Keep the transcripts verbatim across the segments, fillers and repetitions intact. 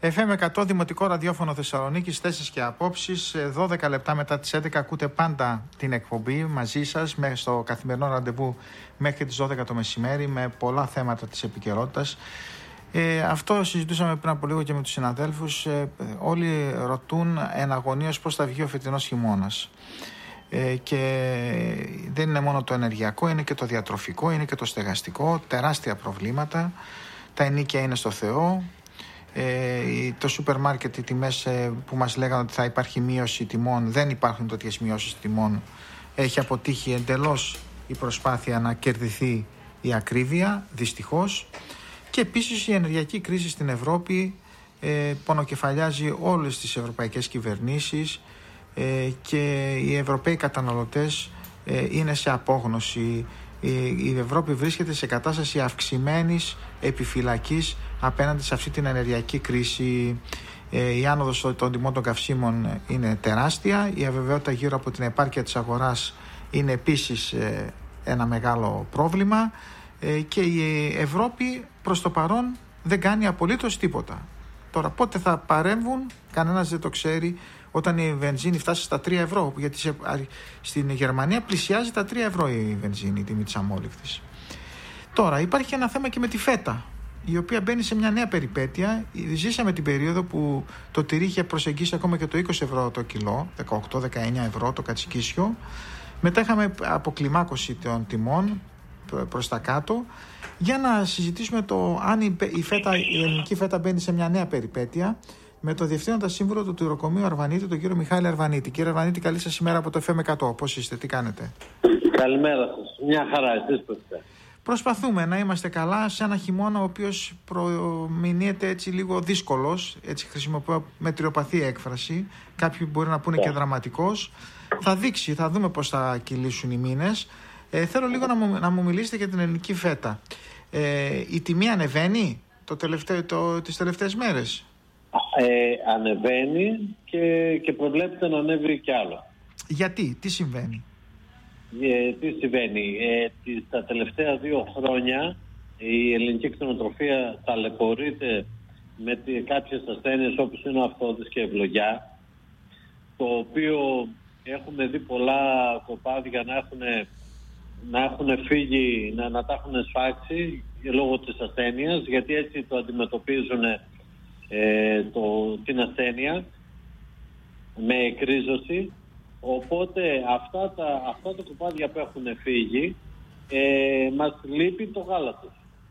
εφ εμ εκατό Δημοτικό Ραδιόφωνο Θεσσαλονίκης, θέσεις και απόψεις. δώδεκα λεπτά μετά τις έντεκα ακούτε πάντα την εκπομπή μαζί σας μέχρι στο καθημερινό ραντεβού μέχρι τις δώδεκα το μεσημέρι με πολλά θέματα της επικαιρότητας. Ε, αυτό συζητούσαμε πριν από λίγο και με τους συναδέλφους. Ε, όλοι ρωτούν εναγωνίως πώς θα βγει ο φετινός χειμώνας. Ε, και δεν είναι μόνο το ενεργειακό, είναι και το διατροφικό, είναι και το στεγαστικό, τεράστια προβλήματα. Τα ενοίκια είναι στο Θεό. Ε, το σούπερ μάρκετ, οι τιμές ε, που μας λέγανε ότι θα υπάρχει μείωση τιμών, δεν υπάρχουν τέτοιες μειώσεις τιμών. Έχει αποτύχει εντελώς η προσπάθεια να κερδιθεί η ακρίβεια, δυστυχώς. Και επίσης η ενεργειακή κρίση στην Ευρώπη ε, πονοκεφαλιάζει όλες τις ευρωπαϊκές κυβερνήσεις ε, και οι Ευρωπαίοι καταναλωτές ε, είναι σε απόγνωση. Η Ευρώπη βρίσκεται σε κατάσταση αυξημένης επιφυλακής απέναντι σε αυτή την ενεργειακή κρίση. Η άνοδος των τιμών των καυσίμων είναι τεράστια. Η αβεβαιότητα γύρω από την επάρκεια της αγοράς είναι επίσης ένα μεγάλο πρόβλημα και η Ευρώπη προς το παρόν δεν κάνει απολύτως τίποτα. Τώρα πότε θα παρέμβουν κανένας δεν το ξέρει. Όταν η βενζίνη φτάσει στα τρία ευρώ, γιατί σε, στην Γερμανία πλησιάζει τα τρία ευρώ η βενζίνη, η τιμή της αμόλυφτης. Τώρα υπάρχει ένα θέμα και με τη φέτα, η οποία μπαίνει σε μια νέα περιπέτεια. Ζήσαμε την περίοδο που το τυρί είχε προσεγγίσει ακόμα και το είκοσι ευρώ το κιλό, δεκαοκτώ με δεκαεννιά ευρώ το κατσικίσιο. Μετά είχαμε αποκλιμάκωση των τιμών προς τα κάτω. Για να συζητήσουμε το αν η, φέτα, η ελληνική φέτα μπαίνει σε μια νέα περιπέτεια, με το Διευθύνοντα Σύμβουλο του Τυροκομείου Αρβανίτη, τον κύριο Μιχάλη Αρβανίτη. Κύριε Αρβανίτη, καλή σας ημέρα από το εφ εμ εκατό. Πώς είστε, τι κάνετε? Καλημέρα σας. Μια χαρά, εσείς πώς είστε? Προσπαθούμε να είμαστε καλά σε ένα χειμώνα ο οποίος προμηνύεται έτσι λίγο δύσκολος. Έτσι χρησιμοποιώ μετριοπαθή έκφραση. Κάποιοι μπορεί να πούνε yeah. και δραματικός. Θα δείξει, θα δούμε πώς θα κυλήσουν οι μήνες. Ε, θέλω λίγο να μου, να μου μιλήσετε για την ελληνική φέτα. Ε, η τιμή ανεβαίνει το τελευταίο, το, τις τελευταίες μέρες? Ε, ανεβαίνει και, και προβλέπεται να ανέβει κι άλλο. Γιατί, τι συμβαίνει? Ε, τι συμβαίνει, ε, τις, τα τελευταία δύο χρόνια η ελληνική κτηνοτροφία ταλαιπωρείται με τι, κάποιες ασθένειες όπως είναι ο αυτόδης και η ευλογιά, το οποίο έχουμε δει πολλά κοπάδια να έχουν, να έχουν φύγει, να, να τα έχουν σφάξει λόγω της ασθένειας, γιατί έτσι το αντιμετωπίζουν Ε, το, την ασθένεια με εκρίζωση. Οπότε αυτά τα, αυτά τα κοπάδια που έχουν φύγει ε, μας λείπει το γάλακτος.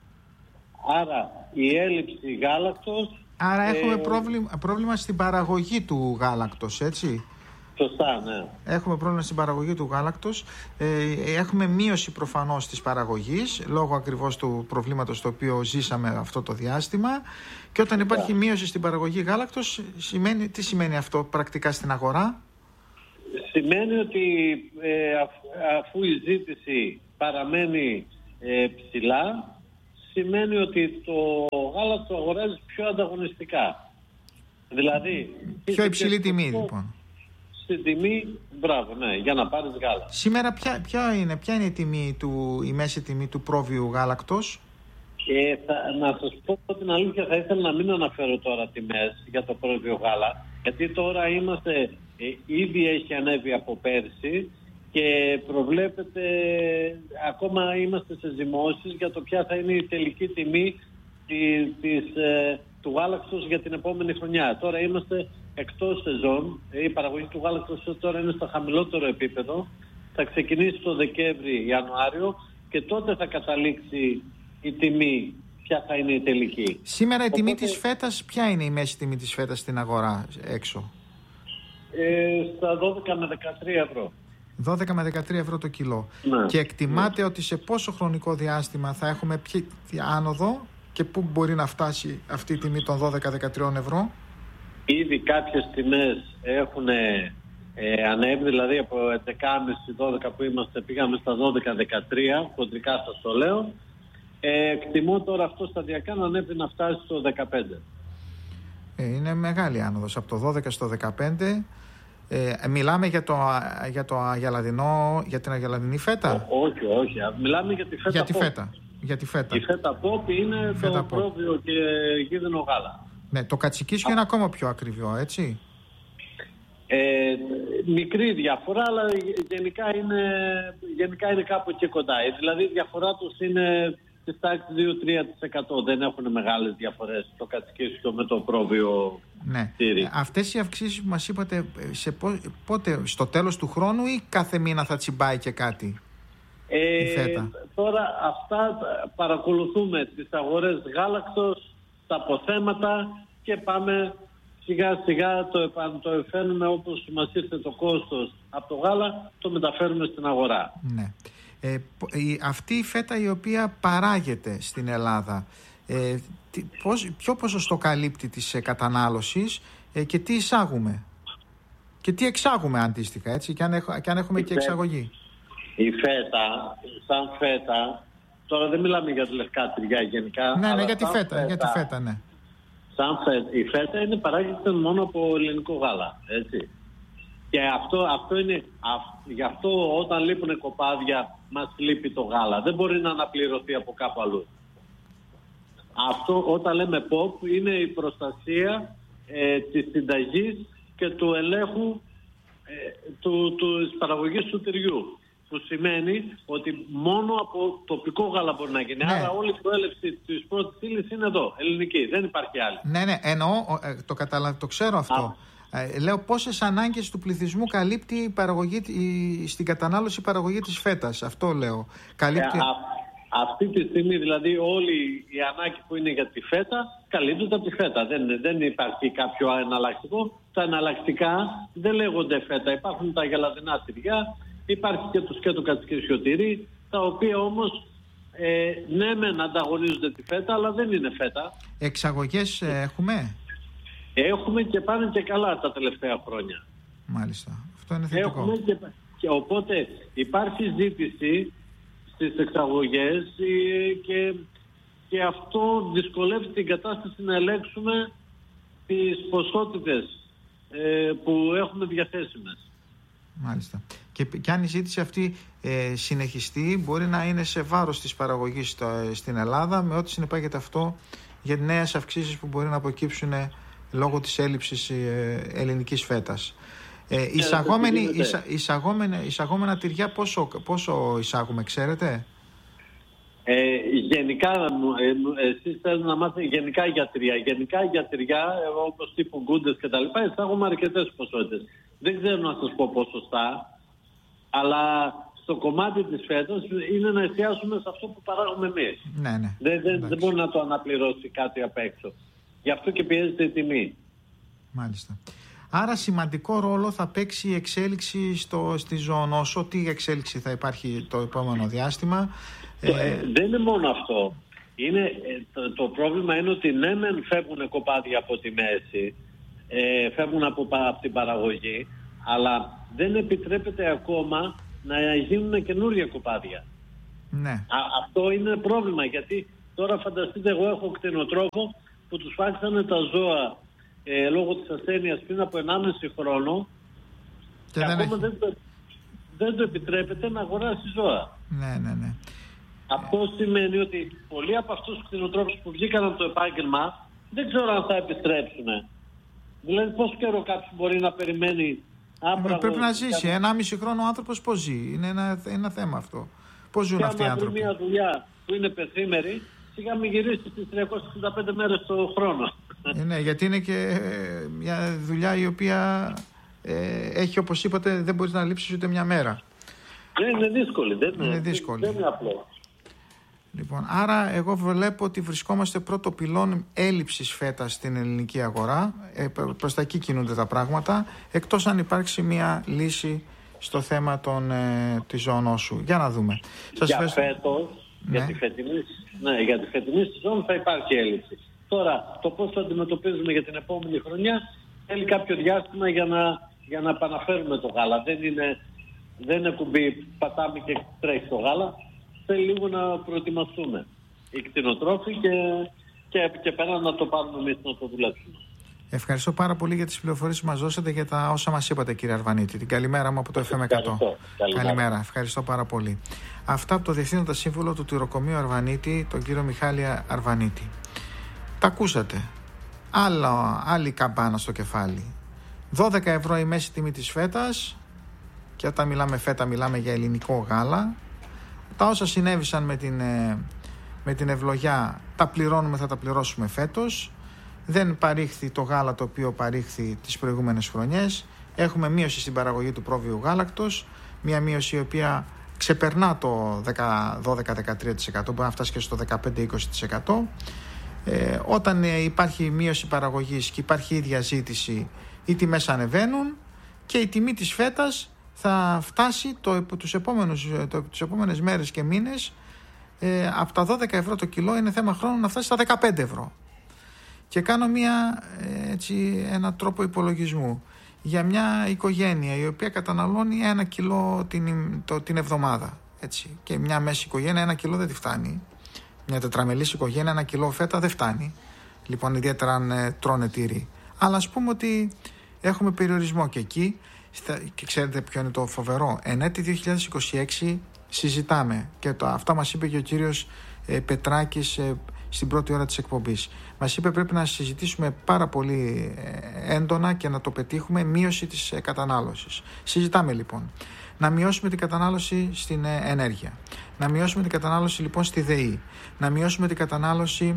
Άρα η έλλειψη γάλακτος. Άρα έχουμε ε, πρόβλημα, πρόβλημα στην παραγωγή του γάλακτος, έτσι? Σωστά, ναι. Έχουμε πρόβλημα στην παραγωγή του γάλακτος. Ε, έχουμε μείωση προφανώς της παραγωγής λόγω ακριβώς του προβλήματος το οποίο ζήσαμε αυτό το διάστημα. Και όταν υπάρχει yeah. μείωση στην παραγωγή γάλακτος, σημαίνει, τι σημαίνει αυτό πρακτικά στην αγορά? Σημαίνει ότι ε, αφ, αφού η ζήτηση παραμένει ε, ψηλά, σημαίνει ότι το γάλα το αγοράζει πιο ανταγωνιστικά. Δηλαδή, πιο υψηλή τιμή λοιπόν. Στην τιμή, μπράβο, ναι, για να πάρεις γάλα. Σήμερα ποια, ποια, είναι, ποια είναι η, τιμή του, η μέση τιμή του πρόβειου γάλακτος? Και θα, να σας πω την αλήθεια, θα ήθελα να μην αναφέρω τώρα τιμές για το πρόβειο γάλα, γιατί τώρα είμαστε, ε, ήδη έχει ανέβει από πέρσι και προβλέπεται, ακόμα είμαστε σε ζυμώσεις για το ποια θα είναι η τελική τιμή της, της, ε, του γάλακτος για την επόμενη χρονιά. Τώρα είμαστε εκτός σεζόν, η παραγωγή του γάλακτος τώρα είναι στο χαμηλότερο επίπεδο, θα ξεκινήσει το Δεκέμβρη-Ιανουάριο και τότε θα καταλήξει η τιμή, ποια θα είναι η τελική. Σήμερα η Οπότε... τιμή της φέτας, ποια είναι η μέση τιμή της φέτας στην αγορά έξω? Ε, στα δώδεκα με δεκατρία ευρώ. δώδεκα με δεκατρία ευρώ το κιλό. Ναι. Και εκτιμάται ναι. ότι σε πόσο χρονικό διάστημα θα έχουμε ποια άνοδο και πού μπορεί να φτάσει αυτή η τιμή των δώδεκα με δεκατρία ευρώ? Ήδη κάποιες τιμές έχουν ε, ανέβει, δηλαδή από έντεκα κόμμα πέντε δώδεκα που είμαστε πήγαμε στα δώδεκα με δεκατρία, χοντρικά σας το λέω. Ε, εκτιμώ τώρα αυτό σταδιακά να ανέβει να φτάσει στο δεκαπέντε. Ε, είναι μεγάλη άνοδος, από το δώδεκα στο δεκαπέντε. Ε, μιλάμε για, το, για, το αγελαδινό, για την αγελαδινή φέτα? Ό, όχι, όχι. Μιλάμε για τη φέτα για τη φέτα. Για τη φέτα. Η φέτα πόπ είναι φέτα το πρόβειο και γίδινο γάλα. Ναι, το κατσικίσιο Α... είναι ακόμα πιο ακριβό, έτσι. Ε, μικρή διαφορά, αλλά γενικά είναι, γενικά είναι κάπου εκεί κοντά. Δηλαδή η διαφορά τους είναι στη τάξη δύο με τρία τοις εκατό. Δεν έχουν μεγάλες διαφορές το κατσικίσιο με το πρόβιο. Ναι. Αυτές οι αυξήσεις που μας είπατε, σε πότε, στο τέλος του χρόνου ή κάθε μήνα θα τσιμπάει και κάτι ε, η φέτα? Τώρα αυτά παρακολουθούμε τις αγορές γάλακτος, τα αποθέματα και πάμε σιγά σιγά το, το εφέρνουμε όπως μας ήρθε το κόστος από το γάλα, το μεταφέρουμε στην αγορά. Ναι. Ε, αυτή η φέτα η οποία παράγεται στην Ελλάδα, ε, τι, πώς, ποιο ποσοστό καλύπτει της ε, κατανάλωσης ε, και τι εισάγουμε και τι εξάγουμε αντίστοιχα, έτσι, και αν, έχ, και αν έχουμε η και φέτα, εξαγωγή? Η φέτα, σαν φέτα, τώρα δεν μιλάμε για τη λευκά τυριά γενικά. Ναι, ναι, για τη φέτα, φέτα, για τη φέτα, ναι. Σαν φέτα, η φέτα είναι παράγεται μόνο από ελληνικό γάλα, έτσι. Και αυτό, αυτό είναι, αυ, γι' αυτό όταν λείπουν κοπάδια μας λείπει το γάλα. Δεν μπορεί να αναπληρωθεί από κάπου αλλού. Αυτό όταν λέμε ποπ είναι η προστασία ε, της συνταγής και του ελέγχου ε, του, του, της παραγωγής του τυριού. Που σημαίνει ότι μόνο από τοπικό γάλα μπορεί να γίνει. Ναι. Άρα όλη η προέλευση της πρώτης ύλης είναι εδώ, ελληνική. Δεν υπάρχει άλλη. Ναι, ναι, εννοώ, το, καταλα... το ξέρω αυτό. Ε, λέω πόσες ανάγκες του πληθυσμού καλύπτει η παραγωγή, η, στην κατανάλωση η παραγωγή της φέτας. Αυτό λέω. Καλύπτει... Ε, α, αυτή τη στιγμή δηλαδή όλη η ανάγκη που είναι για τη φέτα καλύπτεται από τη φέτα. Δεν, δεν υπάρχει κάποιο εναλλακτικό. Τα εναλλακτικά δεν λέγονται φέτα. Υπάρχουν τα γελαδινά τυριά, υπάρχει και το σκέτο κατσικίσιο τυρί, τα οποία όμως ε, ναι μεν ανταγωνίζονται τη φέτα, αλλά δεν είναι φέτα. Εξαγωγές ε, έχουμε? Έχουμε και πάνε και καλά τα τελευταία χρόνια. Μάλιστα. Αυτό είναι θετικό. Έχουμε και, και οπότε υπάρχει ζήτηση στις εξαγωγές και, και αυτό δυσκολεύει την κατάσταση να ελέγξουμε τις ποσότητες ε, που έχουμε διαθέσιμες. Μάλιστα. Και, και αν η ζήτηση αυτή ε, συνεχιστεί, μπορεί να είναι σε βάρος της παραγωγής στο, στην Ελλάδα, με ό,τι συνεπάγεται αυτό για νέες αυξήσεις που μπορεί να αποκύψουν λόγω της έλλειψης ε, ελληνικής φέτας. Ε, εισαγόμενη, εισα, εισαγόμενα, εισαγόμενα τυριά πόσο, πόσο εισάγουμε, ξέρετε? Ε, γενικά, ε, εσείς θέλετε να μάθετε γενικά για τυριά. Γενικά για τυριά, όπως τύπου γκούντες και τα λοιπά, εισάγουμε αρκετές ποσότητες. Δεν ξέρω να σας πω ποσοστά, αλλά στο κομμάτι της φέτας είναι να εστιάσουμε σε αυτό που παράγουμε εμείς. Ναι, ναι. Δεν, δεν, δεν μπορεί να το αναπληρώσει κάτι απ' έξω. Γι' αυτό και πιέζεται η τιμή. Μάλιστα. Άρα σημαντικό ρόλο θα παίξει η εξέλιξη στο, στη ζωονόσο. Τι εξέλιξη θα υπάρχει το επόμενο διάστημα? Το, ε, δεν είναι μόνο αυτό. Είναι, ε, το, το πρόβλημα είναι ότι ναι μεν φεύγουν κοπάδια από τη μέση, ε, φεύγουν από, από την παραγωγή, αλλά δεν επιτρέπεται ακόμα να γίνουν καινούργια κοπάδια. Ναι. Α, αυτό είναι πρόβλημα, γιατί τώρα φανταστείτε, εγώ έχω κτηνοτρόφο που τους φάξανε τα ζώα ε, λόγω της ασθένειας πριν από ενάμιση χρόνο και, και ακόμα δεν το, δεν το επιτρέπεται να αγοράσει ζώα. Ναι, ναι, ναι. Αυτό σημαίνει ότι πολλοί από αυτούς τους κτηνοτρόφους που βγήκαν από το επάγγελμα δεν ξέρω αν θα επιστρέψουν. Δηλαδή πόσο καιρό κάποιος μπορεί να περιμένει άπραγο? Πρέπει να ζήσει. Ενάμιση χρόνο ο άνθρωπος πώς ζει? Είναι ένα, ένα θέμα αυτό. Πώς ζουν και αυτοί οι άνθρωποι? Και άμα βρει μια δουλειά που είναι πεθήμερη, σιγά μην γυρίσει στις τριακόσιες εξήντα πέντε μέρες το χρόνο. Ε, ναι, γιατί είναι και μια δουλειά η οποία ε, έχει, όπως είπατε, δεν μπορείς να λείψεις ούτε μια μέρα. Ναι, είναι δύσκολη. Δεν είναι, δύσκολη. Δεν είναι απλό. Λοιπόν, άρα εγώ βλέπω ότι βρισκόμαστε πρώτο πυλόν έλλειψης φέτας στην ελληνική αγορά. Ε, προς τα εκεί κινούνται τα πράγματα, εκτός αν υπάρξει μια λύση στο θέμα των, ε, της ζωονόσου. Για να δούμε. Σας για φέτος, ναι. για τη φετινή, ναι, για τη φετινή σεζόν θα υπάρχει έλλειψη. Τώρα, το πώς το αντιμετωπίζουμε για την επόμενη χρονιά θέλει κάποιο διάστημα για να, για να επαναφέρουμε το γάλα. Δεν είναι, δεν είναι κουμπί, πατάμε και τρέχει το γάλα. Θέλει λίγο να προετοιμαστούμε οι κτηνοτρόφοι και, και, και πέρα να το πάρουμε εμείς να το δουλέψουμε. Ευχαριστώ πάρα πολύ για τις πληροφορίες που μας δώσατε, για τα όσα μας είπατε, κύριε Αρβανίτη. Την καλημέρα μου από το εφ εμ εκατό. Καλημέρα. καλημέρα. Ευχαριστώ πάρα πολύ. Αυτά από το Διευθύνοντα Σύμβουλο του Τυροκομείου Αρβανίτη, τον κύριο Μιχάλη Αρβανίτη. Τα ακούσατε. Άλλο, άλλη καμπάνα στο κεφάλι. δώδεκα ευρώ η μέση τιμή της φέτας, και όταν μιλάμε φέτα μιλάμε για ελληνικό γάλα. Τα όσα συνέβησαν με την, με την ευλογιά τα πληρώνουμε, θα τα πληρώσουμε φέτος. Δεν παρήχθη το γάλα το οποίο παρήχθη τις προηγούμενες χρονιές. Έχουμε μείωση στην παραγωγή του πρόβειου γάλακτος, μια μείωση η οποία ξεπερνά το δώδεκα με δεκατρία τοις εκατό, μπορεί να φτάσει και στο δεκαπέντε με είκοσι τοις εκατό. Ε, όταν ε, υπάρχει μείωση παραγωγής και υπάρχει ίδια ζήτηση, οι τιμές ανεβαίνουν και η τιμή της φέτας θα φτάσει το, τους, επόμενους, το, τους επόμενες μέρες και μήνες ε, από τα δώδεκα ευρώ το κιλό, είναι θέμα χρόνου να φτάσει στα δεκαπέντε ευρώ. Και κάνω μια, έτσι, ένα τρόπο υπολογισμού για μια οικογένεια η οποία καταναλώνει ένα κιλό την, το, την εβδομάδα, έτσι, και μια μέση οικογένεια ένα κιλό δεν τη φτάνει. Μια τετραμελής οικογένεια ένα κιλό φέτα δεν φτάνει, λοιπόν, ιδιαίτερα αν ε, τρώνε τυρί. Αλλά ας πούμε ότι έχουμε περιορισμό και εκεί. Και ξέρετε ποιο είναι το φοβερό? Εν έτη δύο χιλιάδες είκοσι έξι συζητάμε, και το, αυτά μας είπε και ο κύριος ε, Πετράκης ε, στην πρώτη ώρα της εκπομπής. Μας είπε πρέπει να συζητήσουμε πάρα πολύ ε, έντονα και να το πετύχουμε, μείωση της ε, κατανάλωσης. Συζητάμε λοιπόν να μειώσουμε την κατανάλωση στην ε, ενέργεια, να μειώσουμε την κατανάλωση λοιπόν στη ΔΕΗ, να μειώσουμε την κατανάλωση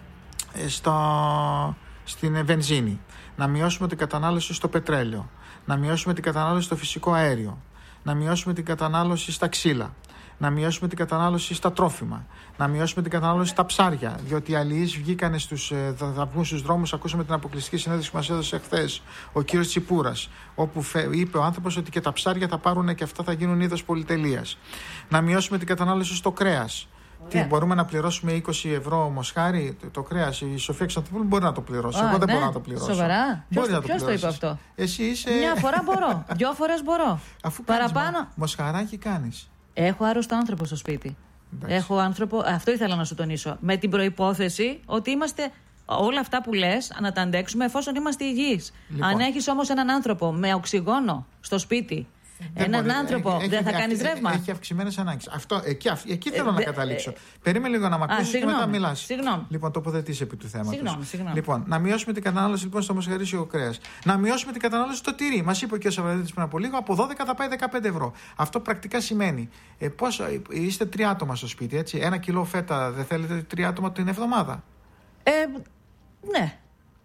ε, στο, στην ε, βενζίνη, να μειώσουμε την κατανάλωση στο πετρέλαιο, να μειώσουμε την κατανάλωση στο φυσικό αέριο, να μειώσουμε την κατανάλωση στα ξύλα, να μειώσουμε την κατανάλωση στα τρόφιμα, να μειώσουμε την κατανάλωση στα ψάρια, διότι οι αλληλείς βγήκανε στους, θα βγουν στους δρόμους. Ακούσαμε την αποκλειστική συνέντευξη που μας έδωσε χθες ο κύριος Τσιπούρας, όπου είπε ο άνθρωπος ότι και τα ψάρια θα πάρουν και αυτά θα γίνουν είδος πολυτελείας. Να μειώσουμε την κατανάλωση στο κρέας. Τι, μπορούμε να πληρώσουμε είκοσι ευρώ μοσχάρι το, το κρέας? Η Σοφία Ξαντοπούλου μπορεί να το πληρώσει. Α, Εγώ δεν ναι. μπορώ να το πληρώσω. Σοβαρά? Ποιος, το, ποιος το είπε αυτό? Εσύ είσαι... Μια φορά μπορώ, δυο φορές μπορώ. Αφού παραπάνω. Κάνεις, μοσχαράκι κάνεις. Έχω άρρωστο άνθρωπο στο σπίτι. Εντάξει. Έχω άνθρωπο, αυτό ήθελα να σου τονίσω. Με την προϋπόθεση ότι είμαστε όλα αυτά που λες να τα αντέξουμε εφόσον είμαστε υγιείς. Λοιπόν. Αν έχεις όμως έναν άνθρωπο με οξυγόνο στο σπίτι, δεν έναν μπορεί. άνθρωπο, έχει, δεν θα κάνεις ρεύμα. Έχει αυξημένες ανάγκες. Αυτό, εκεί, εκεί θέλω ε, να δε, καταλήξω. Ε, Περίμενε λίγο να μ' ακούσεις και μετά μιλάς. Συγγνώμη. Λοιπόν, τοποθετήσει επί του θέματος. Συγγνώμη, συγγνώμη. Λοιπόν, να μειώσουμε την κατανάλωση λοιπόν στο μοσχαρίσιο κρέας. Να μειώσουμε την κατανάλωση στο τυρί. Μας είπε ο κ. Σαββαρίδης πριν από λίγο, από δώδεκα θα πάει δεκαπέντε ευρώ. Αυτό πρακτικά σημαίνει ε, πώς, είστε τρία άτομα στο σπίτι, έτσι. Ένα κιλό φέτα δεν θέλετε τρία άτομα την εβδομάδα? Ε, ναι.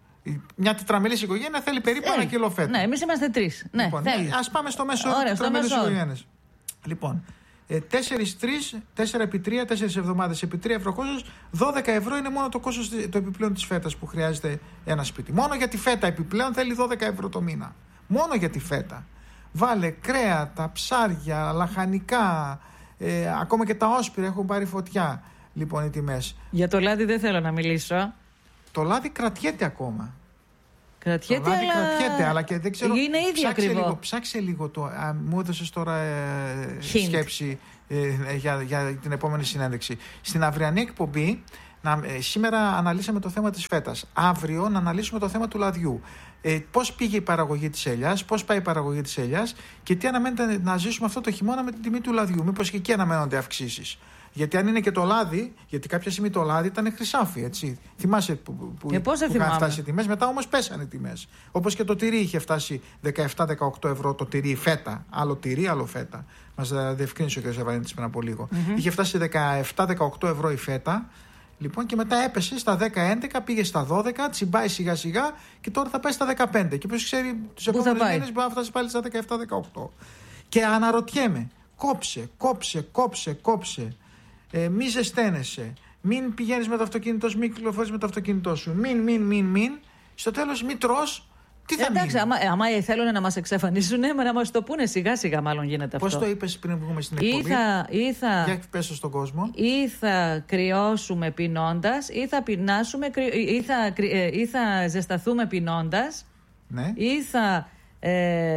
Μια τετραμελής οικογένεια θέλει περίπου ε, ένα κιλό φέτα. Ναι, εμείς είμαστε τρεις. Ναι, λοιπόν, ας πάμε στο μέσο όρο τετραμελής οικογένειας. Λοιπόν, τέσσερα τρεις, τέσσερα επί τρία, τέσσερις εβδομάδες επί τρία ευρώ κόστος, δώδεκα ευρώ είναι μόνο το κόστος το επιπλέον της φέτας που χρειάζεται ένα σπίτι. Μόνο για τη φέτα επιπλέον θέλει δώδεκα ευρώ το μήνα. Μόνο για τη φέτα. Βάλε κρέατα, ψάρια, λαχανικά, ε, ακόμα και τα όσπρια έχουν πάρει φωτιά. Λοιπόν, οι τιμές. Για το λάδι δεν θέλω να μιλήσω. Το λάδι κρατιέται ακόμα. Κρατιέται, το λάδι αλλά... κρατιέται, αλλά και δεν ξέρω. Είναι ήδη ακριβό. Λίγο, ψάξε λίγο το. Α, μου έδωσες τώρα ε, σκέψη ε, για, για την επόμενη συνέντευξη. Στην αυριανή εκπομπή, να, ε, σήμερα αναλύσαμε το θέμα της φέτας. Αύριο να αναλύσουμε το θέμα του λαδιού. Ε, πώς πήγε η παραγωγή της ελιάς, πώς πάει η παραγωγή της ελιάς και τι αναμένεται να ζήσουμε αυτό το χειμώνα με την τιμή του λαδιού. Μήπως και εκεί αναμένονται αυξήσεις. Γιατί αν είναι και το λάδι, γιατί κάποια στιγμή το λάδι ήταν χρυσάφι, έτσι. Θυμάσαι που, που, ε, που είχαν φτάσει οι τιμές, μετά όμως πέσανε οι τιμές. Όπως και το τυρί είχε φτάσει δεκαεπτά με δεκαοκτώ ευρώ το τυρί φέτα. Άλλο τυρί, άλλο φέτα. Μας διευκρίνησε ο κ. Σαββαρίδης πριν από λίγο. Mm-hmm. Είχε φτάσει δεκαεπτά με δεκαοκτώ ευρώ η φέτα. Λοιπόν, και μετά έπεσε στα δέκα έντεκα, πήγε στα δώδεκα, τσιμπάει σιγά σιγά και τώρα θα πάει στα δεκαπέντε. Και ποιος ξέρει, τους επόμενους μήνες μπορεί να φτάσει πάλι στα δεκαεπτά με δεκαοκτώ. Και αναρωτιέμαι, κόψε, κόψε, κόψε, κόψε. Ε, μη ζεσταίνεσαι. Μην πηγαίνεις με το αυτοκίνητό σου, μην κυκλοφορείς με το αυτοκίνητό σου. Μην, μην, μην, μην. Στο τέλος, μην τρως. Τι θα Εντάξει, άμα, άμα θέλουν να μας εξαφανίσουν, να μας το πούνε σιγά σιγά, μάλλον γίνεται αυτό. Πώς το είπες πριν βγούμε στην εκπομπή? Ή θα, ή θα, για πέσω στον κόσμο. Ή θα κρυώσουμε πεινώντας, ή θα πεινάσουμε, ή θα, ή θα ζεσταθούμε πεινώντας, ναι. Ή θα... Ε,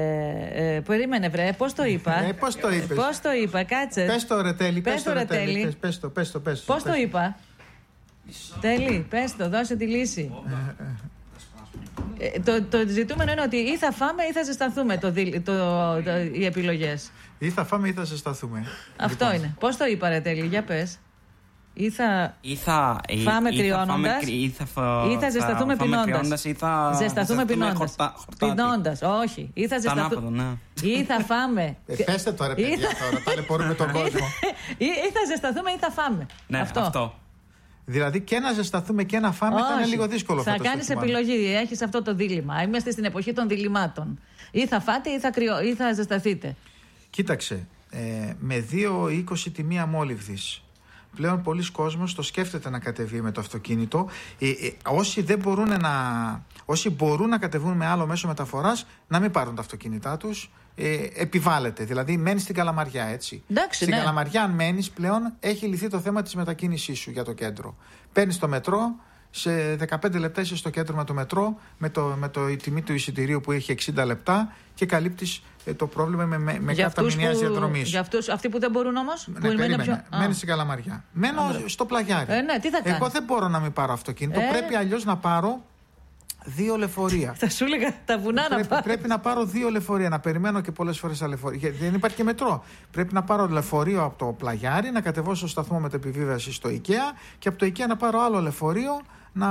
ε, περίμενε βρε, πώς το είπα? Ε, πώς το είπες? Πώς το είπα, κάτσε. Πες το ρε Τέλη, πες, πες το ρε Τέλη. Πες, πες το, πες το, πες το. Πώς το είπα? Τέλη, πες το, δώσε τη λύση. ε, το, το ζητούμενο είναι ότι ή θα φάμε ή θα ζεσταθούμε το, το, το, το, οι επιλογές. Ή θα φάμε ή θα ζεσταθούμε. Αυτό λοιπόν είναι. Πώς το είπα ρε Τέλη, για πες. Ή θα, ή θα φάμε ή, κρυώνοντας, ή θα, φα, ή θα ζεσταθούμε πεινώντας. Ή θα ζεσταθούμε πεινώντας. Πεινώντας, όχι. Ή θα ζεσταθούμε. Ναι. Ή θα φάμε. Ε, πέστε τώρα, παιδιά, τώρα. Ταλαιπωρούμε τον κόσμο. Ή, ή θα ζεσταθούμε ή θα φάμε. Ναι, αυτό. αυτό. Δηλαδή και να ζεσταθούμε και να φάμε θα είναι λίγο δύσκολο. Θα κάνεις επιλογή. Έχεις αυτό το δίλημμα. Είμαστε στην εποχή των διλημάτων. Ή θα φάτε ή θα, κρυω... ή θα ζεσταθείτε. Κοίταξε. Ε, με δύο είκοσι τιμή αμόλυβδης. Πλέον πολλοί κόσμος το σκέφτεται να κατεβεί με το αυτοκίνητο. Ε, ε, όσοι, δεν μπορούν να, όσοι μπορούν να κατεβούν με άλλο μέσο μεταφοράς, να μην πάρουν τα αυτοκίνητά τους. Ε, επιβάλλεται. Δηλαδή, μένεις στην Καλαμαριά, έτσι. Εντάξει, στην ναι. Καλαμαριά, αν μένεις, πλέον έχει λυθεί το θέμα της μετακίνησής σου για το κέντρο. Παίρνεις το μετρό, σε δεκαπέντε λεπτά είσαι στο κέντρο με το μετρό, με, το, με το, η τιμή του εισιτηρίου που έχει εξήντα λεπτά και καλύπτεις ε, το πρόβλημα με, με, με κάρτα μηνιαίας διαδρομής. Για αυτούς, αυτοί που δεν μπορούν όμως. Ναι, περίμενε. Πιο... Μένεις στην Καλαμαριά. Μένω Α, στο Πλαγιάρι. Ε, ναι, τι θα κάνεις? Εγώ δεν μπορώ να μην πάρω αυτοκίνητο. Ε... Πρέπει αλλιώς να πάρω δύο λεωφορεία. Θα σου έλεγα τα βουνά πρέπει, να πάρω. Πρέπει να πάρω δύο λεωφορεία. Να περιμένω και πολλές φορές τα λεωφορεία. Γιατί δεν υπάρχει και μετρό. Πρέπει να πάρω λεωφορείο από το Πλαγιάρι, να κατεβώ στο σταθμό μετεπιβίβαση στο IKEA και από το IKEA να πάρω άλλο λεωφορείο να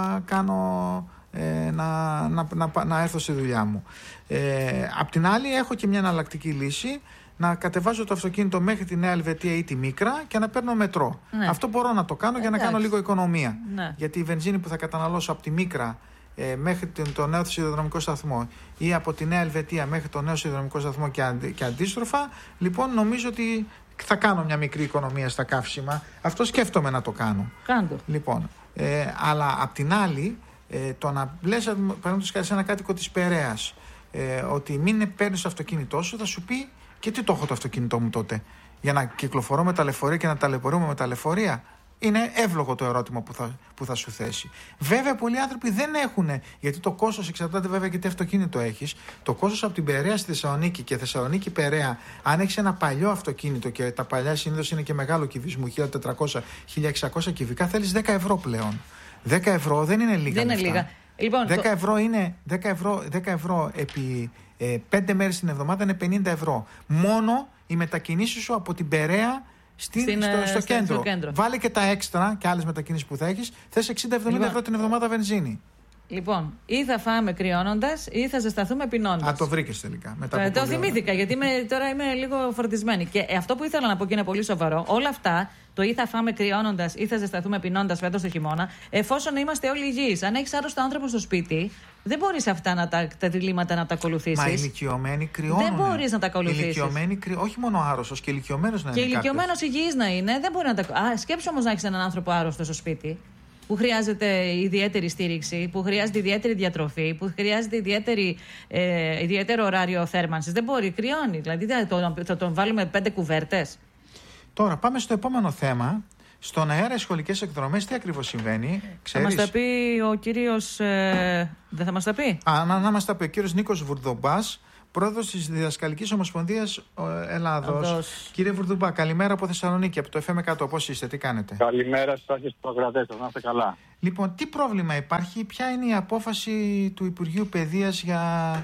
κάνω. Ε, να, να, να, να έρθω στη δουλειά μου. Ε, απ' την άλλη, έχω και μια εναλλακτική λύση. Να κατεβάζω το αυτοκίνητο μέχρι τη Νέα Ελβετία ή τη Μίκρα και να παίρνω μετρό. Ναι. Αυτό μπορώ να το κάνω για να κάνω λίγο οικονομία. Ναι. Γιατί η βενζίνη που θα καταναλώσω από τη Μίκρα ε, μέχρι το νέο σιδηροδρομικό σταθμό ή από τη Νέα Ελβετία μέχρι το νέο σιδηροδρομικό σταθμό και, αντι, και αντίστροφα, λοιπόν, νομίζω ότι θα κάνω μια μικρή οικονομία στα καύσιμα. Αυτό σκέφτομαι να το κάνω. Κάντο. Λοιπόν, ε, αλλά απ' την άλλη, ε, το να λες, παραδείγματος χάρη σε ένα κάτοικο της Περαίας, ε, ότι μην παίρνεις το αυτοκίνητό σου, θα σου πει και τι το έχω το αυτοκίνητό μου τότε. Για να κυκλοφορώ με τα λεωφορεία και να ταλαιπωρούμε με τα λεωφορεία. Είναι εύλογο το ερώτημα που θα, που θα σου θέσει. Βέβαια, πολλοί άνθρωποι δεν έχουν, γιατί το κόστος εξαρτάται βέβαια και τι αυτοκίνητο έχεις. Το κόστος από την Περαία στη Θεσσαλονίκη και Θεσσαλονίκη Περαία, αν έχεις ένα παλιό αυτοκίνητο και τα παλιά συνήθως είναι και μεγάλο κυβισμό, χίλια τετρακόσια με χίλια εξακόσια κυβικά, θέλεις δέκα ευρώ πλέον. δέκα ευρώ δεν είναι λίγα. Δεν είναι λίγα. Λοιπόν, δέκα το... ευρώ είναι δέκα ευρώ, δέκα ευρώ επί ε, πέντε μέρες την εβδομάδα είναι πενήντα ευρώ. Μόνο οι μετακινήσεις σου από την Περαία Στην, στην, στο, στο, στο, κέντρο. στο κέντρο. Βάλε και τα έξτρα και άλλες μετακινήσεις που θα έχεις. Θες εξήντα με εβδομήντα λοιπόν, ευρώ την εβδομάδα βενζίνη. Λοιπόν, ή θα φάμε κρυώνοντας ή θα ζεσταθούμε πεινώντας. Α, το βρήκες τελικά. Μετά ε, από το θυμήθηκα ώρα. Γιατί είμαι, τώρα είμαι λίγο φορτισμένη. Και ε, αυτό που ήθελα να πω και είναι πολύ σοβαρό, όλα αυτά, το ή θα φάμε κρυώνοντας ή θα ζεσταθούμε πεινώντας φέτος το χειμώνα, εφόσον είμαστε όλοι υγιείς. Αν έχεις άρρωστο άνθρωπο στο σπίτι, δεν μπορείς αυτά να τα, τα διλήμματα να τα ακολουθήσεις. Μα οι ηλικιωμένοι κρυώνουν. Δεν μπορείς να τα ακολουθήσεις. Ηλικιωμένοι κρυ... Όχι μόνο άρρωστος, και ηλικιωμένος να είναι. Και ηλικιωμένος υγιής να είναι, δεν μπορεί να τα. Α, σκέψου όμως να έχεις έναν άνθρωπο άρρωστο στο σπίτι, που χρειάζεται ιδιαίτερη στήριξη, που χρειάζεται ιδιαίτερη διατροφή, που χρειάζεται ιδιαίτερη, ε, ιδιαίτερο ωράριο θέρμανσης. Δεν μπορεί, κρυώνει. Δηλαδή θα τον, θα τον βάλουμε πέντε κουβέρτες. Τώρα πάμε στο επόμενο θέμα. Στον αέρα, οι σχολικές εκδρομές, τι ακριβώς συμβαίνει, ξέρεις? Θα μας τα πει ο κύριος. Ε, δεν θα μας τα πει. Α, να, να μας τα πει ο κύριος Νίκος Βουρδομπάς, πρόεδρος της Διδασκαλικής Ομοσπονδίας Ελλάδος. Αντός. Κύριε Βουρδομπά, καλημέρα από Θεσσαλονίκη, από το εφ εμ εκατό. Πώς είστε, τι κάνετε? Καλημέρα σας και στους ακροατές σας, να είστε καλά. Λοιπόν, τι πρόβλημα υπάρχει, ποια είναι η απόφαση του Υπουργείου Παιδείας για,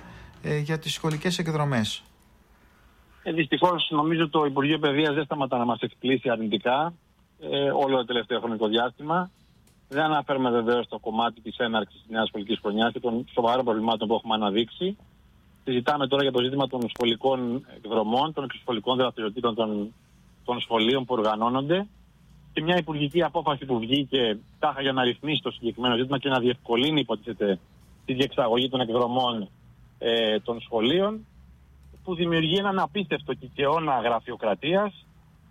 ε, για τις σχολικές εκδρομές? Ε, δυστυχώς, νομίζω το Υπουργείο Παιδείας δεν σταματά να μας εκπλήσει αρνητικά ε, όλο το τελευταίο χρονικό διάστημα. Δεν αναφέρουμε βεβαίως το κομμάτι της έναρξης της νέας σχολικής χρονιάς και των σοβαρών προβλημάτων που έχουμε αναδείξει. Συζητάμε τώρα για το ζήτημα των σχολικών εκδρομών, των εξωσχολικών δραστηριοτήτων των, των σχολείων που οργανώνονται και μια υπουργική απόφαση που βγήκε τάχα για να ρυθμίσει το συγκεκριμένο ζήτημα και να διευκολύνει, υποτίθεται, τη διεξαγωγή των εκδρομών ε, των σχολείων, που δημιουργεί έναν απίστευτο κικαιώνα γραφειοκρατίας,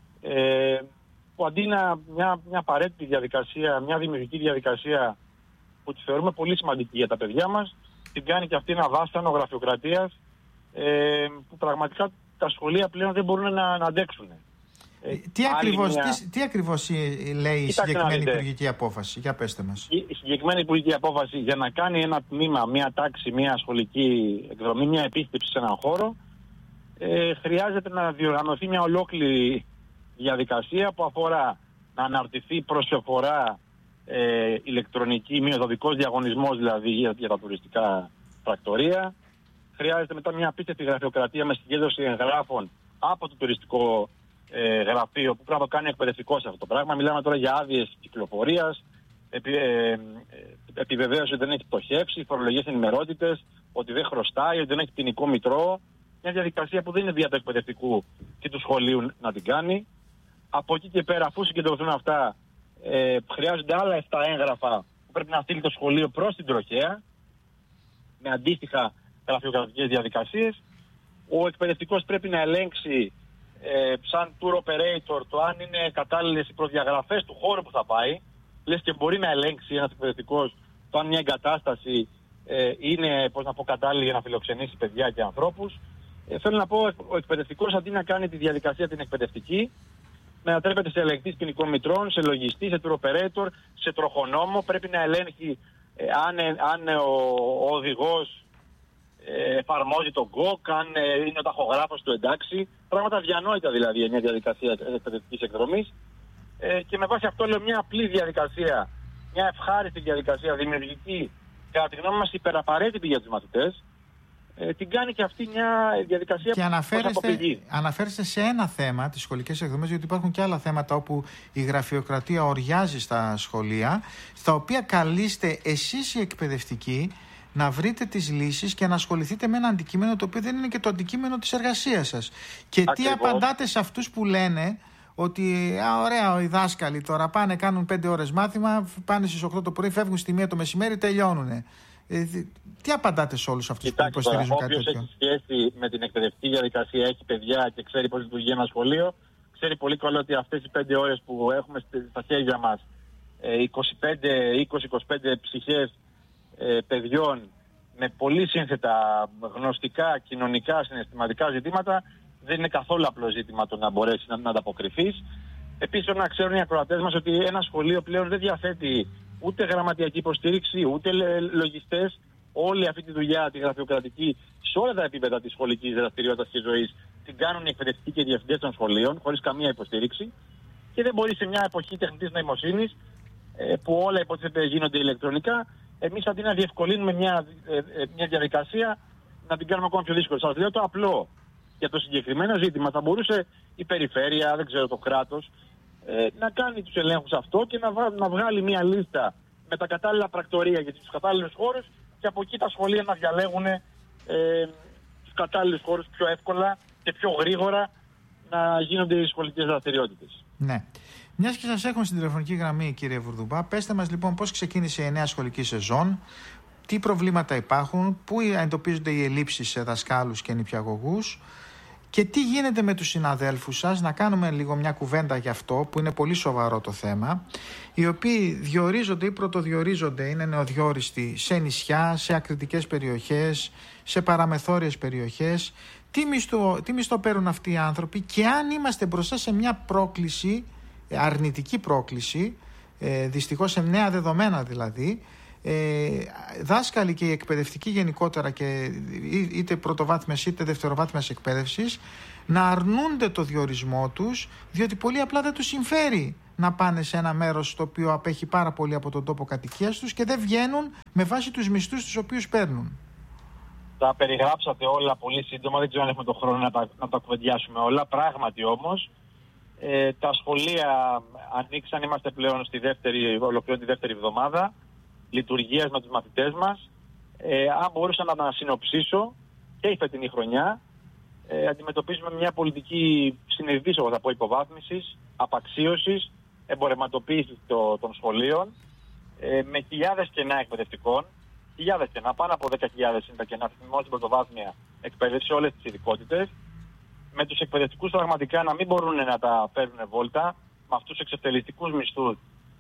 ε, που αντί να μια, μια απαραίτητη διαδικασία, μια δημιουργική διαδικασία που τη θεωρούμε πολύ σημαντική για τα παιδιά μας, την κάνει και αυτή ένα βάσανο γραφειοκρατίας ε, που πραγματικά τα σχολεία πλέον δεν μπορούν να, να αντέξουν. Ε, τι, ακριβώς, μια... τι, τι ακριβώς λέει η συγκεκριμένη υπουργική απόφαση? Για πέστε μας. Η, η συγκεκριμένη υπουργική απόφαση για να κάνει ένα τμήμα, μια τάξη, μια σχολική εκδρομή, μια επίσκεψη σε έναν χώρο, ε, χρειάζεται να διοργανωθεί μια ολόκληρη διαδικασία που αφορά να αναρτηθεί προσφορά ε, ηλεκτρονική, μειοδοτικός διαγωνισμός δηλαδή για, για τα τουριστικά πρακτορεία. Χρειάζεται μετά μια απίστευτη γραφειοκρατία με συγκέντρωση εγγράφων από το τουριστικό ε, γραφείο που πρέπει να το κάνει εκπαιδευτικός αυτό το πράγμα. Μιλάμε τώρα για άδειες κυκλοφορίας, επι, ε, ε, επιβεβαίωση ότι δεν έχει πτωχεύσει, φορολογικές ενημερότητες, ότι δεν χρωστάει, ότι δεν έχει ποινικό μητρό. Μια διαδικασία που δεν είναι δια του εκπαιδευτικού και του σχολείου να την κάνει. Από εκεί και πέρα, αφού συγκεντρωθούν αυτά, ε, χρειάζονται άλλα επτά έγγραφα που πρέπει να στείλει το σχολείο προς την τροχέα, με αντίστοιχα γραφειοκρατικές διαδικασίες. Ο εκπαιδευτικός πρέπει να ελέγξει ε, σαν tour operator το αν είναι κατάλληλες οι προδιαγραφές του χώρου που θα πάει. Λες και μπορεί να ελέγξει ένας εκπαιδευτικός το αν μια εγκατάσταση ε, είναι, πώς να πω, κατάλληλη για να φιλοξενήσει παιδιά και ανθρώπους. Ε, θέλω να πω, ο εκπαιδευτικός αντί να κάνει τη διαδικασία την εκπαιδευτική, μετατρέπεται σε ελεγκτής ποινικών μητρών, σε λογιστή, σε tour operator, σε τροχονόμο. Πρέπει να ελέγχει ε, αν, ε, αν ε, ο, ο οδηγός ε, εφαρμόζει τον γκοκ, αν ε, είναι ο ταχογράφος του εντάξει. Πράγματα διανόητα δηλαδή μια διαδικασία εκπαιδευτικής εκδρομής. Ε, και με βάση αυτό λέω μια απλή διαδικασία, μια ευχάριστη διαδικασία, δημιουργική, κατά τη γνώμη μας υπεραπαραίτητη για τους μαθητές. Ε, την κάνει και αυτή μια διαδικασία και αναφέρεστε, αναφέρεστε σε ένα θέμα, τις σχολικές εκδομές, γιατί υπάρχουν και άλλα θέματα όπου η γραφειοκρατία οριάζει στα σχολεία, στα οποία καλείστε εσείς οι εκπαιδευτικοί να βρείτε τις λύσεις και να ασχοληθείτε με ένα αντικείμενο το οποίο δεν είναι και το αντικείμενο της εργασίας σας. Και ακριβώς. Τι απαντάτε σε αυτούς που λένε ότι α, ωραία, οι δάσκαλοι τώρα πάνε, κάνουν πέντε ώρες μάθημα, πάνε στις οκτώ το πρωί, φεύγουν στη μία το μεσημέρι, τελειώνουν. Ε, τι απαντάτε σε όλους αυτούς που υποστηρίζουν κάτι τέτοιο? Όποιος έχει σχέση με την εκπαιδευτική διαδικασία, έχει παιδιά και ξέρει πώς λειτουργεί ένα σχολείο, ξέρει πολύ καλά ότι αυτές οι πέντε ώρες που έχουμε στα χέρια μας, είκοσι πέντε είκοσι είκοσι πέντε ψυχές ε, παιδιών με πολύ σύνθετα γνωστικά, κοινωνικά, συναισθηματικά ζητήματα, δεν είναι καθόλου απλό ζήτημα το να μπορέσει να, να ανταποκριθείς. Επίσης, πρέπει να ξέρουν οι ακροατές μας ότι ένα σχολείο πλέον δεν διαθέτει ούτε γραμματιακή υποστήριξη, ούτε λογιστές. Όλη αυτή τη δουλειά, τη γραφειοκρατική, σε όλα τα επίπεδα της σχολικής δραστηριότητας και ζωής, την κάνουν οι εκπαιδευτικοί και οι διευθυντές των σχολείων, χωρίς καμία υποστήριξη. Και δεν μπορεί σε μια εποχή τεχνητής νοημοσύνης, που όλα υποτίθεται γίνονται ηλεκτρονικά, εμείς αντί να διευκολύνουμε μια, μια διαδικασία, να την κάνουμε ακόμα πιο δύσκολη. Σας λέω το απλό. Για το συγκεκριμένο ζήτημα θα μπορούσε η περιφέρεια, δεν ξέρω, το κράτος, να κάνει τους ελέγχους αυτό και να, βά, να βγάλει μια λίστα με τα κατάλληλα πρακτορεία για τους κατάλληλους χώρους και από εκεί τα σχολεία να διαλέγουν ε, τους κατάλληλους χώρους πιο εύκολα και πιο γρήγορα να γίνονται οι σχολικές δραστηριότητες. Ναι. Μιας και σας έχουμε στην τηλεφωνική γραμμή, κύριε Βουρδουμπά, πέστε μας λοιπόν πώς ξεκίνησε η νέα σχολική σεζόν, τι προβλήματα υπάρχουν, πού εντοπίζονται οι ελλείψεις σε δασκάλους και νηπιαγωγούς και τι γίνεται με τους συναδέλφους σας, να κάνουμε λίγο μια κουβέντα γι' αυτό που είναι πολύ σοβαρό το θέμα, οι οποίοι διορίζονται ή πρωτοδιορίζονται, είναι νεοδιόριστοι σε νησιά, σε ακριτικές περιοχές, σε παραμεθόριες περιοχές. Τι μισθό, τι μισθό παίρνουν αυτοί οι άνθρωποι και αν είμαστε μπροστά σε μια πρόκληση, αρνητική πρόκληση, ε, δυστυχώς σε νέα δεδομένα δηλαδή, Ε, δάσκαλοι και οι εκπαιδευτικοί γενικότερα και είτε πρωτοβάθμιας είτε δευτεροβάθμιας εκπαίδευσης να αρνούνται το διορισμό τους διότι πολύ απλά δεν τους συμφέρει να πάνε σε ένα μέρος το οποίο απέχει πάρα πολύ από τον τόπο κατοικίας τους και δεν βγαίνουν με βάση τους μισθούς τους οποίους παίρνουν. Τα περιγράψατε όλα πολύ σύντομα, δεν ξέρω αν έχουμε τον χρόνο να τα, να τα κουβεντιάσουμε όλα. Πράγματι όμως ε, τα σχολεία ανοίξαν, είμαστε πλέον στη δεύτερη, ολοκληρώνει τη δεύτερη εβδομάδα λειτουργίας με τους μαθητές μας. Ε, αν μπορούσα να τα συνοψίσω, και η φετινή χρονιά ε, αντιμετωπίζουμε μια πολιτική συνειδητής, εγώ θα πω, υποβάθμισης, απαξίωσης, εμπορευματοποίησης το, των σχολείων, ε, με χιλιάδες κενά εκπαιδευτικών, χιλιάδες κενά, πάνω από δέκα χιλιάδες είναι τα κενά μόνο στην πρωτοβάθμια εκπαίδευση σε όλες τις ειδικότητες, με τους εκπαιδευτικούς πραγματικά να μην μπορούν να τα παίρνουν βόλτα, με αυτούς τους εξευτελιστικούς μισθούς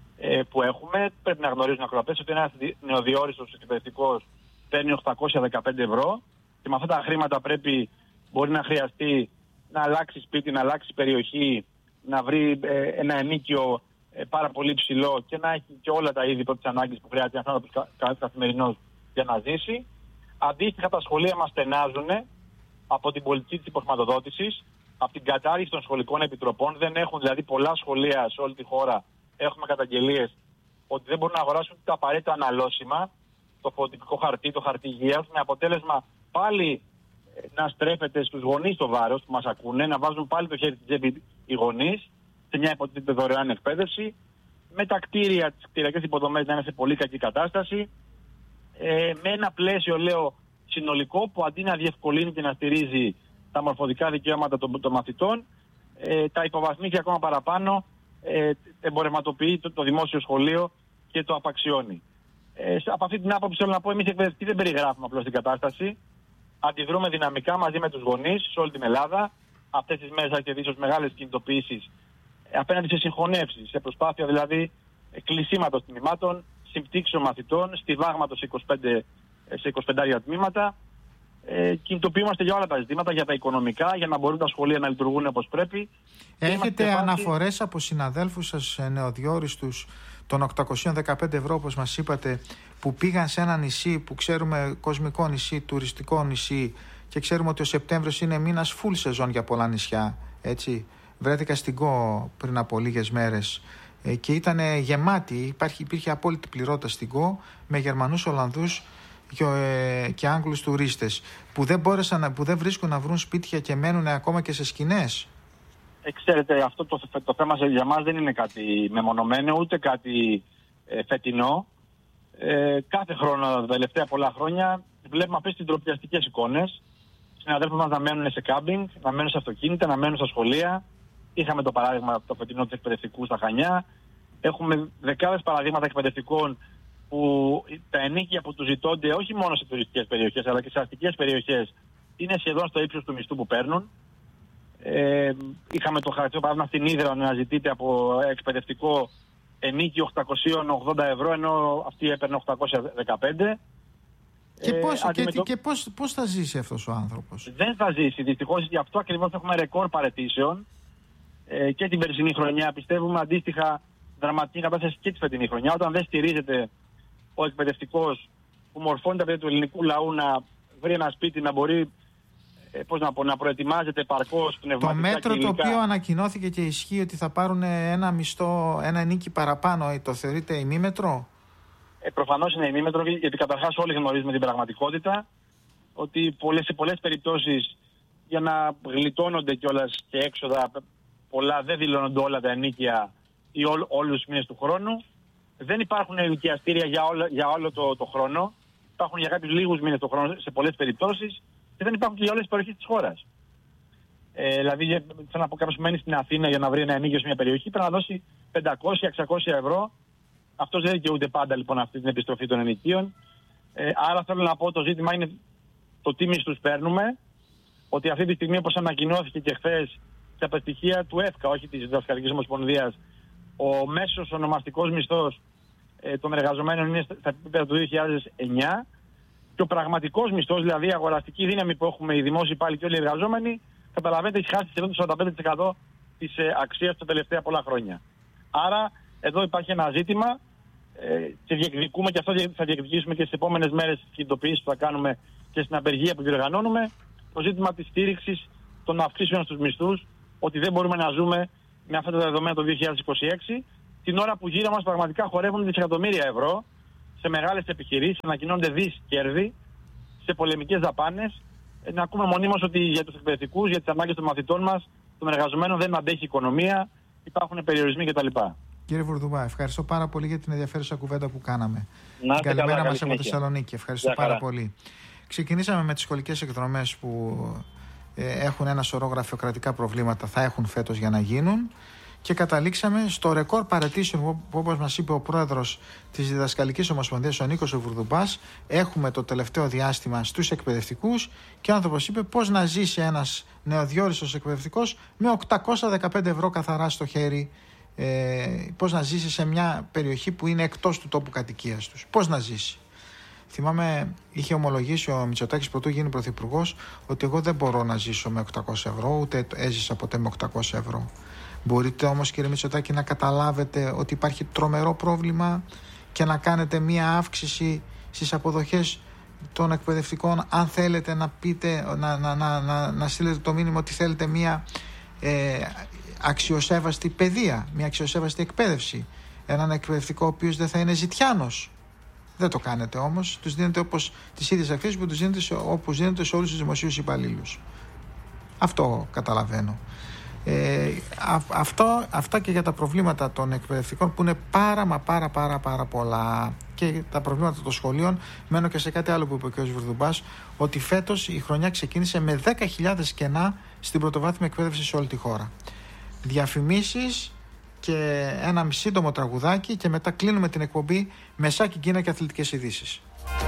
που έχουμε. Πρέπει να γνωρίζουν ακροατές ότι ένας νεοδιόριστος εκπαιδευτικός παίρνει οκτακόσια δεκαπέντε ευρώ και με αυτά τα χρήματα πρέπει, μπορεί να χρειαστεί να αλλάξει σπίτι, να αλλάξει περιοχή, να βρει ε, ένα ενίκιο ε, πάρα πολύ ψηλό και να έχει και όλα τα είδη πρώτης ανάγκης που χρειάζεται να άνθρωπος κα, καθημερινός για να ζήσει. Αντίστοιχα, τα σχολεία μας στενάζουν από την πολιτική της υποχρηματοδότησης, από την κατάργηση των σχολικών επιτροπών. Δεν έχουν δηλαδή πολλά σχολεία σε όλη τη χώρα. Έχουμε καταγγελίες ότι δεν μπορούν να αγοράσουν τα απαραίτητα αναλώσιμα, το φωτικό χαρτί, το χαρτί υγείας, με αποτέλεσμα πάλι να στρέφεται στους γονείς το βάρος που μας ακούνε, να βάζουν πάλι το χέρι στην τσέπη οι γονείς σε μια υποτίθεται δωρεάν εκπαίδευση, με τα κτίρια, τις κτηριακές υποδομές να είναι σε πολύ κακή κατάσταση, ε, με ένα πλαίσιο, λέω, συνολικό που αντί να διευκολύνει και να στηρίζει τα μορφωτικά δικαιώματα των, των μαθητών, ε, τα υποβαθμίζει ακόμα παραπάνω, ε, εμπορευματοποιεί το, το δημόσιο σχολείο και το απαξιώνει. Ε, από αυτή την άποψη θέλω να πω, εμείς οι εκπαιδευτικοί δεν περιγράφουμε απλώς την κατάσταση. Αντιδρούμε δυναμικά μαζί με τους γονείς σε όλη την Ελλάδα. Αυτές τις μέρες θα ίσως μεγάλες κινητοποιήσεις απέναντι σε συγχωνεύσεις, σε προσπάθεια δηλαδή κλεισίματος τμήματων, συμπτύξεων μαθητών, στιβάγματος σε είκοσι πέντε, σε είκοσι πέντε τμήματα. Ε, κινητοποιούμαστε για όλα τα ζητήματα, για τα οικονομικά, για να μπορούν τα σχολεία να λειτουργούν όπως πρέπει. Έχετε αναφορές από συναδέλφους σας νεοδιόριστους των οκτακόσια δεκαπέντε ευρώ, όπως μας είπατε, που πήγαν σε ένα νησί που ξέρουμε κοσμικό νησί, τουριστικό νησί, και ξέρουμε ότι ο Σεπτέμβριος είναι μήνας full σεζόν για πολλά νησιά, έτσι. Βρέθηκα στην Κο πριν από λίγες μέρες ε, και ήταν γεμάτη, υπάρχει, υπήρχε απόλυτη πληρότητα στην Κο με Γερμανούς, Ολλανδούς και, ε, και Άγγλους τουρίστες που δεν μπόρεσαν, που δεν βρίσκουν να βρουν σπίτια και μένουν ακόμα και σε σκηνές. Ε, ξέρετε, αυτό το, το θέμα για μας δεν είναι κάτι μεμονωμένο, ούτε κάτι ε, φετινό. Ε, κάθε χρόνο, τα τελευταία πολλά χρόνια, βλέπουμε αυτές τις ντροπιαστικές εικόνες. Συναδέλφους μας να μένουν σε κάμπινγκ, να μένουν σε αυτοκίνητα, να μένουν στα σχολεία. Είχαμε το παράδειγμα το φετινό του εκπαιδευτικού στα Χανιά. Έχουμε δεκάδες παραδείγματα εκπαιδευτικών που τα ενοίκια που τους ζητώνται όχι μόνο σε τουριστικές περιοχές αλλά και σε αστικές περιοχές είναι σχεδόν στο ύψος του μισθού που παίρνουν. Ε, είχαμε το χαρακτήριο παράδειγμα στην Ύδρα να ζητείται από εκπαιδευτικό ενοίκιο οκτακόσια ογδόντα ευρώ ενώ αυτή έπαιρνε οκτακόσια δεκαπέντε. Και, πώς, ε, και, αντιμετω... και πώς, πώς θα ζήσει αυτός ο άνθρωπος? Δεν θα ζήσει. Δυστυχώς γι' αυτό ακριβώς έχουμε ρεκόρ παραιτήσεων ε, και την περσινή χρονιά. Πιστεύουμε αντίστοιχα δραματική κατάσταση και τη φετινή χρονιά. Όταν δεν στηρίζεται ο εκπαιδευτικός που μορφώνει τα παιδιά του ελληνικού λαού να βρει ένα σπίτι, να μπορεί ε, πώς να, πω, να προετοιμάζεται επαρκώς πνευματικά. Το μέτρο και υλικά. Το οποίο ανακοινώθηκε και ισχύει ότι θα πάρουν ένα μισθό, ένα νίκη παραπάνω, το θεωρείτε ημίμετρο? Ε, προφανώς είναι ημίμετρο, γιατί καταρχάς όλοι γνωρίζουμε την πραγματικότητα ότι πολλές, σε πολλές περιπτώσεις για να γλιτώνονται κιόλας και έξοδα πολλά δεν δηλώνονται όλα τα ενίκια ή ό, όλους τους μήνες του χρόνου. Δεν υπάρχουν ενοικιαστήρια για όλο, για όλο το, το χρόνο. Υπάρχουν για κάποιους λίγους μήνες το χρόνο σε πολλές περιπτώσεις και δεν υπάρχουν και για όλες τις περιοχές της χώρας. Ε, δηλαδή, θέλω να πω, κάποιος που μένει στην Αθήνα για να βρει ένα ενίκιο σε μια περιοχή πρέπει να δώσει πεντακόσια εξακόσια ευρώ. Αυτός δεν δικαιούται πάντα λοιπόν αυτή την επιστροφή των ενοικίων. Ε, άρα θέλω να πω το ζήτημα είναι το τι μισθούς παίρνουμε. Ότι αυτή τη στιγμή, όπως ανακοινώθηκε και χθες στα πεστοιχεία του ΕΦΚΑ, όχι της Διδασκαλικής Ομοσπονδίας, ο μέσος ονομαστικός μισθός ε, των εργαζομένων είναι στα επίπεδα του δύο χιλιάδες εννιά και ο πραγματικός μισθός, δηλαδή η αγοραστική δύναμη που έχουμε οι δημόσιοι υπάλληλοι και όλοι οι εργαζόμενοι, καταλαβαίνετε, έχει χάσει σχεδόν το σαράντα πέντε τοις εκατό της ε, αξίας τα τελευταία πολλά χρόνια. Άρα εδώ υπάρχει ένα ζήτημα ε, και διεκδικούμε, και αυτό θα διεκδικήσουμε και στις επόμενες μέρες στις κινητοποιήσεις που θα κάνουμε και στην απεργία που διοργανώνουμε, το ζήτημα της στήριξης των αυξήσεων στους μισθούς, ότι δεν μπορούμε να ζούμε με αυτά τα δεδομένα το δύο χιλιάδες είκοσι έξι, την ώρα που γύρω μας πραγματικά χορεύουν δισεκατομμύρια ευρώ σε μεγάλες επιχειρήσεις, ανακοινώνται δις κέρδη, σε πολεμικές δαπάνες. Ε, να ακούμε μονίμως ότι για τους εκπαιδευτικούς, για τις ανάγκες των μαθητών μας, των εργαζομένων δεν αντέχει η οικονομία, υπάρχουν περιορισμοί κτλ. Κύριε Βουρδουμπά, ευχαριστώ πάρα πολύ για την ενδιαφέρουσα κουβέντα που κάναμε. Να, καλημέρα μας από Θεσσαλονίκη. Ευχαριστώ για πάρα καλά. πολύ. Ξεκινήσαμε με τις σχολικές εκδρομές που ε, έχουν ένα σωρό γραφειοκρατικά προβλήματα, θα έχουν φέτος για να γίνουν. Και καταλήξαμε στο ρεκόρ παραιτήσεων που, όπως μας είπε ο πρόεδρος της Διδασκαλικής Ομοσπονδίας, ο Νίκος Βουρδουμπάς, έχουμε το τελευταίο διάστημα στους εκπαιδευτικούς και ο άνθρωπος είπε πώς να ζήσει ένας νεοδιόριστος εκπαιδευτικός με οκτακόσια δεκαπέντε ευρώ καθαρά στο χέρι, ε, πώς να ζήσει σε μια περιοχή που είναι εκτός του τόπου κατοικίας τους. Πώς να ζήσει. Θυμάμαι, είχε ομολογήσει ο Μητσοτάκης πρωτού γίνει πρωθυπουργός ότι εγώ δεν μπορώ να ζήσω με οκτακόσια ευρώ, ούτε έζησα ποτέ με οκτακόσια ευρώ. Μπορείτε όμως, κύριε Μητσοτάκη, να καταλάβετε ότι υπάρχει τρομερό πρόβλημα και να κάνετε μία αύξηση στις αποδοχές των εκπαιδευτικών, αν θέλετε να πείτε, να, να, να, να, να στείλετε το μήνυμα ότι θέλετε μία ε, αξιοσέβαστη παιδεία, μία αξιοσέβαστη εκπαίδευση, έναν εκπαιδευτικό ο οποίος δεν θα είναι ζητιάνος. Δεν το κάνετε όμως, τους δίνετε όπως τις ίδιες αξίες που τους δίνετε σε, όπως δίνετε σε όλους τους δημοσίους υπαλλήλους. Αυτό καταλαβαίνω. Ε, α, αυτό, αυτά και για τα προβλήματα των εκπαιδευτικών που είναι πάρα μα πάρα πάρα πάρα πολλά, και τα προβλήματα των σχολείων. Μένω και σε κάτι άλλο που είπε ο κ. Βουρδουμπάς, ότι φέτος η χρονιά ξεκίνησε με δέκα χιλιάδες κενά στην πρωτοβάθμια εκπαίδευση σε όλη τη χώρα. Διαφημίσεις και ένα σύντομο τραγουδάκι και μετά κλείνουμε την εκπομπή με Σάκη Κίνα και αθλητικές ειδήσεις.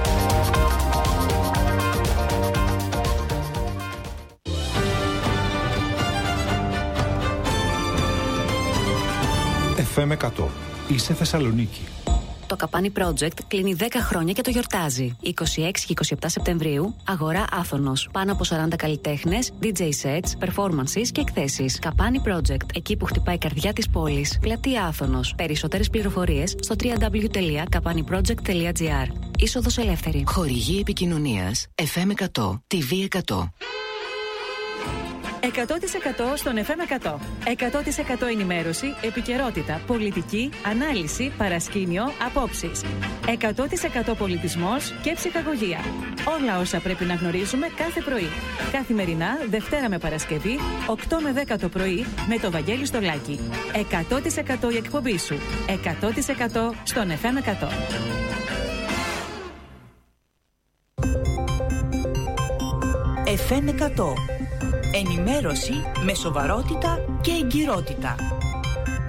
εφ εμ εκατό. Είσαι Θεσσαλονίκη. Το Καπάνι Project κλείνει δέκα χρόνια και το γιορτάζει. είκοσι έξι και είκοσι επτά Σεπτεμβρίου, αγορά Άθωνος. Πάνω από σαράντα καλλιτέχνες, ντι τζέι sets, performances και εκθέσεις. Καπάνι Project, εκεί που χτυπάει η καρδιά της πόλης. Πλατεία Άθωνος. Περισσότερες πληροφορίες στο double-u double-u double-u τελεία καπάνι project τελεία τζι άρ. Είσοδος ελεύθερη. Χορηγή επικοινωνίας εφ εμ εκατό, τι βι εκατό. εκατό τοις εκατό στον εφ εμ εκατό. εκατό τοις εκατό ενημέρωση, επικαιρότητα, πολιτική, ανάλυση, παρασκήνιο, απόψεις. εκατό τοις εκατό πολιτισμός και ψυχαγωγία. Όλα όσα πρέπει να γνωρίζουμε κάθε πρωί. Καθημερινά, Δευτέρα με Παρασκευή, οκτώ με δέκα το πρωί, με το Βαγγέλη Στολάκη. εκατό τοις εκατό η εκπομπή σου. εκατό τοις εκατό στον εφ εμ εκατό. εφ εμ εκατό. Ενημέρωση με σοβαρότητα και εγκυρότητα.